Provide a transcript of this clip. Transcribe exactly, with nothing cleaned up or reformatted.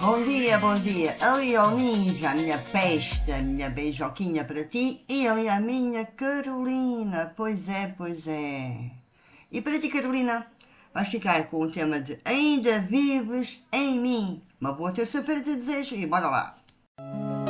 Bom dia, bom dia. Ali ao ninja, a minha peste, a minha beijoquinha para ti e ali a minha Carolina. Pois é, pois é. E para ti, Carolina, vais ficar com o tema de Ainda vives em mim. Uma boa terça-feira te desejo e bora lá.